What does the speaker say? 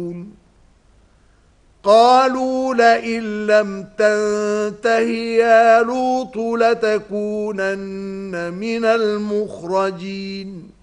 قالوا لئن لم تنته يا لوط لتكونن من المخرجين